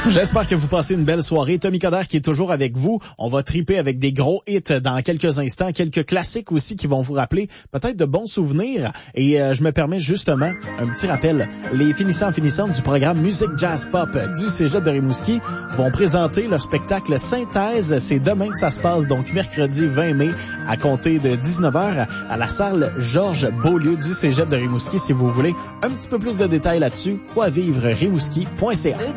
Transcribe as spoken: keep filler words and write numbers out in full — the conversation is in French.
J'espère que vous passez une belle soirée. Tommy Coderre qui est toujours avec vous. On va triper avec des gros hits dans quelques instants, quelques classiques aussi qui vont vous rappeler peut-être de bons souvenirs. Et euh, je me permets justement un petit rappel. Les finissants finissantes du programme Musique Jazz Pop du Cégep de Rimouski vont présenter leur spectacle Synthèse. C'est demain que ça se passe, donc mercredi vingt mai à compter de dix-neuf heures à la salle Georges Beaulieu du Cégep de Rimouski. Si vous voulez un petit peu plus de détails là-dessus, quoi vivre rimouski point c a.